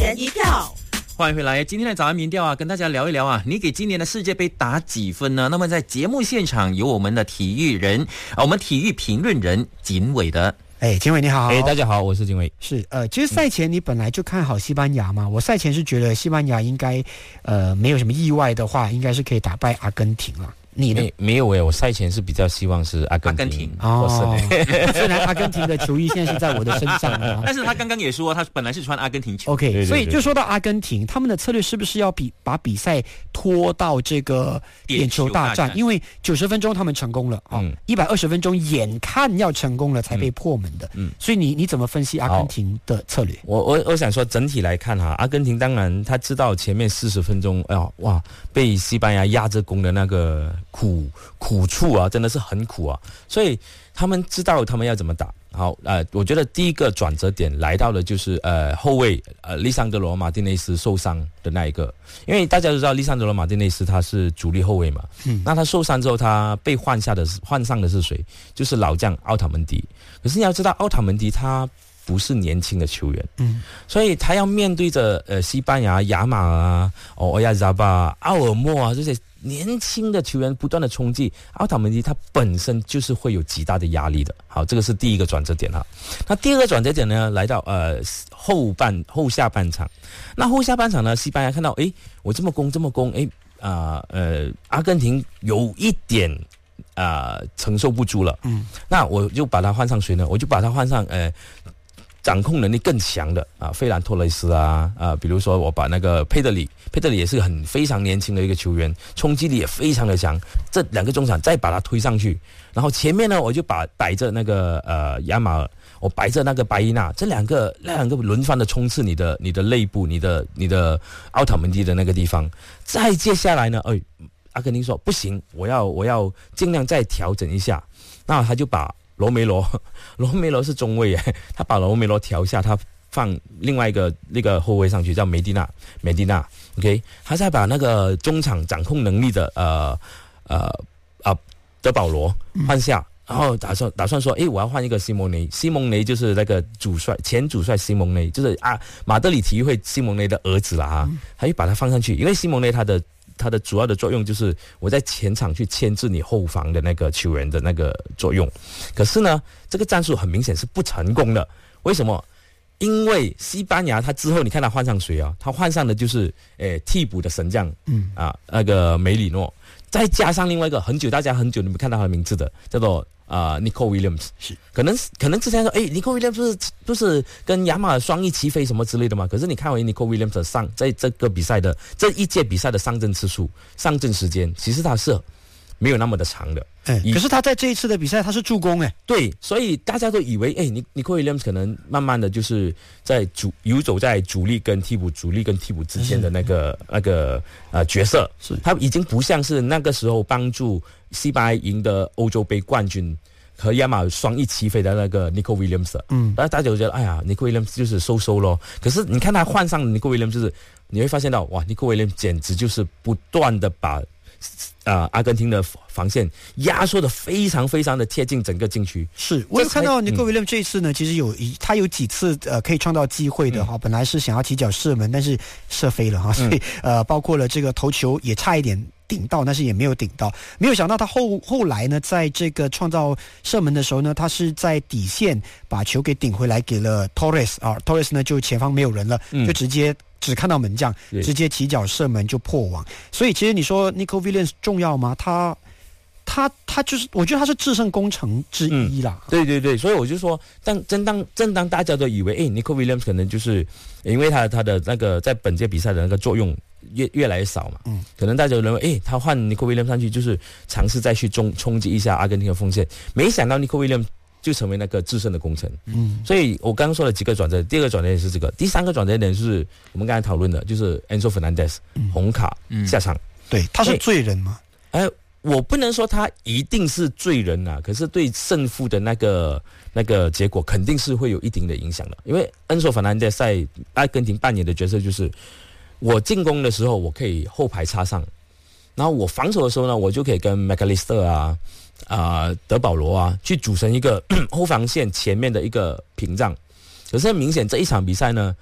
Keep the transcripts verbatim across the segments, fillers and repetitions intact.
人一票。 欢迎回来，今天的早安民调啊，跟大家聊一聊啊，你给今年的世界杯打几分呢？那么在节目现场有我们的体育人啊，我们体育评论人锦伟的。 哎，金伟你好。 哎，大家好，我是金伟。 是呃，其实赛前你本来就看好西班牙嘛，我赛前是觉得西班牙应该呃没有什么意外的话，应该是可以打败阿根廷了。你呢？ 没没有诶，我赛前是比较希望是阿根廷。 阿根廷哦，虽然阿根廷的球衣现在是在我的身上啊， 但是他刚刚也说他本来是穿阿根廷球。 OK， 对对对， 所以就说到阿根廷，他们的策略是不是要比把比赛拖到这个点球大战？因为九十分钟他们成功了啊，一百二十分钟眼看要成功了才被破门的。嗯，所以你你怎么分析阿根廷的策略？ 我我我想说整体来看哈，阿根廷当然他知道前面四十分钟，哎呀哇，被西班牙压着攻的那个苦。苦处啊，真的是很苦啊，所以他们知道他们要怎么打。好，呃，我觉得第一个转折点来到的就是呃后卫呃利桑德罗马丁内斯受伤的那一个，因为大家都知道利桑德罗马丁内斯他是主力后卫嘛，嗯，那他受伤之后，他被换下的换上的是谁？就是老将奥塔门迪。可是你要知道，奥塔门迪他不是年轻的球员，嗯，所以他要面对着呃西班牙、亚马啊、哦欧亚扎巴、奥尔莫啊这些年轻的球员不断的冲击，奥塔门迪他本身就是会有极大的压力的。好，这个是第一个转折点哈。那第二个转折点呢，来到呃后半后下半场。那后下半场呢，西班牙看到诶，我这么攻这么攻，诶啊 呃, 呃阿根廷有一点啊、呃、承受不住了，嗯，那我就把他换上谁呢？我就把他换上呃。掌控能力更强的啊，费兰托雷斯啊啊，比如说我把那个佩德里，佩德里也是很非常年轻的一个球员，冲击力也非常的强。这两个中场再把他推上去，然后前面呢，我就把摆着那个呃亚马尔，我摆着那个白伊纳，这两个那两个轮番的冲刺你的你的肋部，你的你的奥塔门迪的那个地方。再接下来呢，哎，阿根廷说不行，我要我要尽量再调整一下，那他就把。罗梅罗，罗梅罗是中卫耶，他把罗梅罗调下，他放另外一个那个后卫上去，叫梅蒂娜，梅蒂娜 ，OK， 他再把那个中场掌控能力的呃呃啊德保罗换下，然后打算打算说，诶，我要换一个西蒙内，西蒙内就是那个主帅前主帅西蒙内，就是啊马德里体育会西蒙内的儿子啦哈，他就把他放上去，因为西蒙内他的。它的主要的作用就是我在前场去牵制你后防的那个球员的那个作用，可是呢，这个战术很明显是不成功的。为什么？因为西班牙他之后你看他换上谁啊？他换上的就是诶替补的神将，嗯啊那个梅里诺，再加上另外一个很久大家很久你们看到他的名字的叫做。啊、呃、，Nico Williams 是可能可能之前说，哎 ，Nico Williams 不是不是跟亚马尔双翼齐飞什么之类的吗？可是你看回 Nico Williams 的上在这个比赛的这一届比赛的上阵次数、上阵时间，其实他是没有那么的长的。 哎，可是他在这一次的比赛他是助攻哎， 对，所以大家都以为，哎，你 Nico Williams 可能慢慢的就是在主游走在主力跟替补、主力跟替补之间的那个那个呃角色，是他已经不像是那个时候帮助西班牙赢得欧洲杯冠军和亚马尔双翼齐飞的那个 Nico Williams， 嗯，然后大家就觉得，哎呀 ，Nico Williams 就是收收咯。可是你看他换上 Nico Williams， 就是你会发现到，哇 ，Nico Williams 简直就是不断的把。呃，阿根廷的防线压缩的非常非常的贴近整个禁区。 是，我有看到尼克威廉这一次呢，其实有一他有几次呃可以创造机会的哈、嗯，本来是想要起脚射门，但是射飞了哈，所以、嗯、呃包括了这个头球也差一点顶到，但是也没有顶到。没有想到他后后来呢，在这个创造射门的时候呢，他是在底线把球给顶回来给了 Torres 啊 ，Torres 呢就前方没有人了，嗯、就直接。只看到门将直接起脚射门就破网，所以其实你说 Nico Williams 重要吗？他他他就是我觉得他是制胜功臣之一啦、 嗯。对对对，所以我就说，当正当正当大家都以为哎 Nico Williams 可能就是因为他他的那个在本届比赛的那个作用越越来越少嘛，嗯，可能大家认为哎他换 Nico Williams 上去就是尝试再去冲冲击一下阿根廷的锋线，没想到 Nico Williams。就成为那个制胜的功臣，嗯，所以我刚刚说了几个转折，第二个转折点是这个，第三个转折点是我们刚才讨论的，就是 Enzo Fernandez、嗯、红卡、嗯、下场， 对，他是罪人吗？ 哎，我不能说他一定是罪人啊，可是对胜负的那个那个结果肯定是会有一定的影响的，因为 Enzo Fernandez 在阿根廷扮演的角色就是我进攻的时候我可以后排插上，然后我防守的时候呢，我就可以跟 McAllister 啊。啊、呃，德保罗啊，去组成一个后防线前面的一个屏障。可是很明显，这一场比赛呢，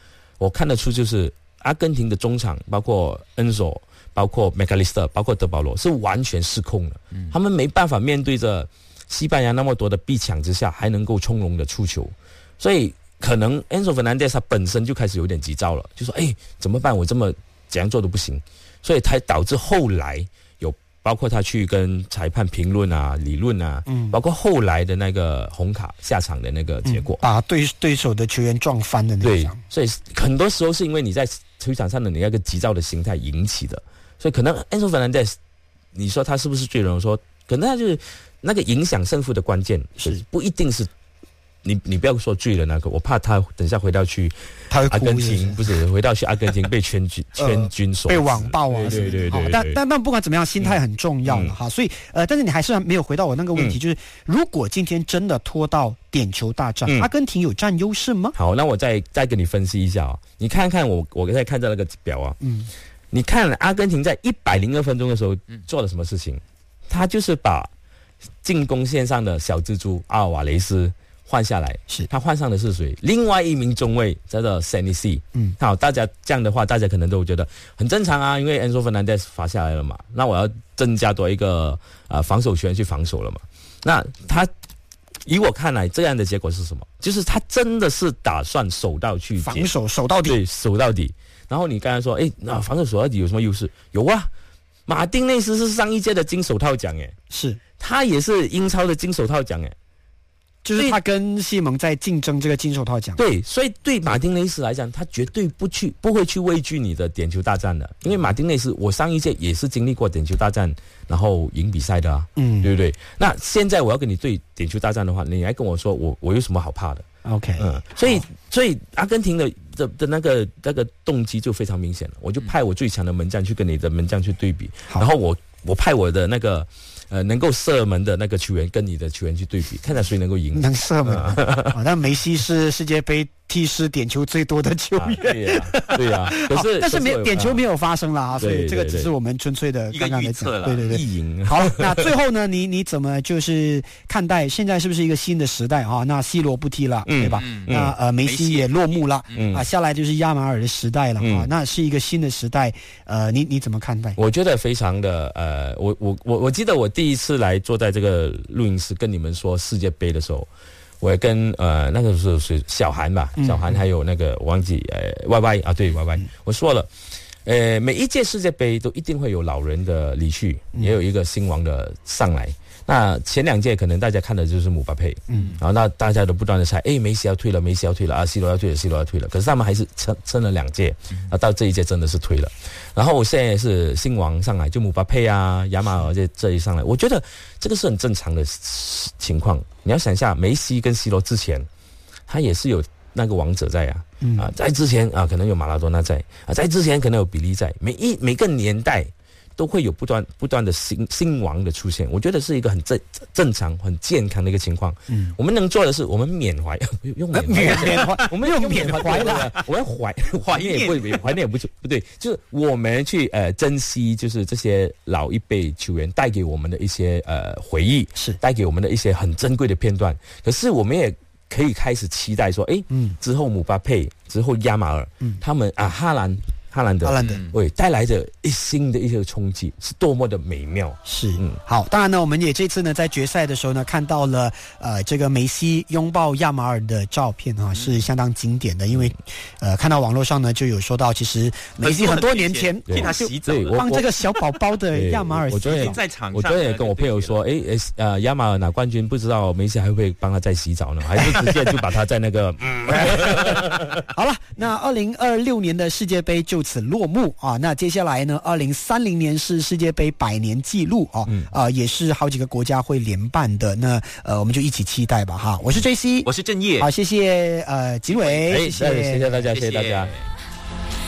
我看得出就是阿根廷的中场，包括恩佐，包括麦卡利斯特，包括德保罗，是完全失控的。嗯、他们没办法面对着西班牙那么多的逼抢之下，还能够从容的出球，所以可能 Enzo Fernandez 他本身就开始有点急躁了，就说：“哎，怎么办？我这么怎样做都不行。”所以才导致后来有包括他去跟裁判评论啊、理论啊，嗯，包括后来的那个红卡下场的那个结果， 嗯、把对对手的球员撞翻的那对，所以很多时候是因为你在球场上的你那个急躁的心态引起的，所以可能 Enzo Fernandez， 你说他是不是罪人？我说可能他就是那个影响胜负的关键，是不一定是。你你不要说罪了那个，我怕他等下回到去阿根廷，不是回到去阿根廷被全军全军所被网暴啊， 对对对对。 但但但不管怎么样，心态很重要了哈。所以呃，但是你还是没有回到我那个问题，就是如果今天真的拖到点球大战，阿根廷有占优势吗？ 好，那我再再跟你分析一下啊，你看看我我在看到那个表啊，嗯，你看阿根廷在一百零二分钟的时候做了什么事情？他就是把进攻线上的小蜘蛛阿尔瓦雷斯换下来， 是他换上的是谁？另外一名中卫叫做 Senesi。嗯，好，大家这样的话，大家可能都觉得很正常啊，因为 Enzo Fernandez 罚下来了嘛，那我要增加多一个呃防守球员去防守了嘛。那他以我看来，这样的结果是什么？就是他真的是打算守到去防守，守到底， 对，守到底。然后你刚才说，哎，那防守守到底有什么优势？有啊，马丁内斯是上一届的金手套奖，哎， 是他也是英超的金手套奖，哎。 就是他跟西蒙在竞争这个金手套奖。 对，所以对马丁内斯来讲，他绝对不去不会去畏惧你的点球大战的，因为马丁内斯我上一届也是经历过点球大战，然后赢比赛的啊，嗯，对不对？那现在我要跟你对点球大战的话，你还跟我说我我有什么好怕的 ？OK， 嗯，所以所以阿根廷的的的那个那个动机就非常明显了，我就派我最强的门将去跟你的门将去对比，然后我我派我的那个。呃，能够射门的那个球员跟你的球员去对比，看看谁能够赢。 能射门啊？那梅西是世界杯踢失点球最多的球员。 啊对呀、啊，对呀、啊。可是， 但是没点球没有发生了啊，所以这个只是我们纯粹的刚刚的测了。 对对对， 意淫。 好，那最后呢，你你怎么就是看待现在是不是一个新的时代啊？那 C 罗不踢了，嗯、对吧？嗯、那呃，梅西也落幕了，嗯、啊，下来就是亚马尔的时代了啊，嗯、那是一个新的时代。呃，你你怎么看待？ 我觉得非常的呃，我我我我记得我第一次来坐在这个录音室跟你们说世界杯的时候，我也跟呃那个时候是小韩吧，小韩还有那个我忘记呃 Y Y 啊，对 Y Y，、嗯、我说了，呃每一届世界杯都一定会有老人的离去，嗯、也有一个新王的上来。那前两届可能大家看的就是姆巴佩，嗯，然后那大家都不断的猜，哎，梅西要退了，梅西要退了啊 ，C 罗要退了 ，C 罗要退了，可是他们还是撑撑了两届，啊，到这一届真的是退了。然后现在是新王上来，就姆巴佩啊、亚马尔这这一上来，我觉得这个是很正常的情况。你要想一下，梅西跟 C 罗之前，他也是有那个王者在啊，嗯、啊，在之前啊可能有马拉多纳在啊，在之前可能有比利在，每一每个年代。都会有不断不断的新新王的出现，我觉得是一个很正正常、很健康的一个情况。嗯，我们能做的是，我们缅怀，用缅怀，缅怀，我们用缅怀了， 我们怀怀念也不怀念也不不对，就是我们去呃珍惜，就是这些老一辈球员带给我们的一些呃回忆， 是带给我们的一些很珍贵的片段。可是我们也可以开始期待说，哎，嗯，之后姆巴佩，之后亚马尔，嗯，他们啊哈兰。哈兰德， 哈兰德， 对，带来的一新的一些冲击，是多么的美妙。 是，嗯，好，当然呢，我们也这次呢，在决赛的时候呢，看到了呃，这个梅西拥抱亚马尔的照片啊，是相当经典的。因为，呃，看到网络上呢，就有说到，其实梅西很多年前替他洗澡， 帮这个小宝宝的亚马尔洗澡。 我在场上， 我昨天也跟我朋友说，哎，呃，亚马尔拿冠军，不知道梅西还会不会帮他再洗澡呢？还是直接就把他在那个？ 好了，那二零二六年的世界杯就此落幕。啊，那接下来呢？二零三零年是世界杯百年纪录啊，嗯、啊，也是好几个国家会联办的。那呃，我们就一起期待吧，哈！我是 J C， 我是郑业， 好，谢谢呃景伟， 谢谢谢谢大家，谢谢大家。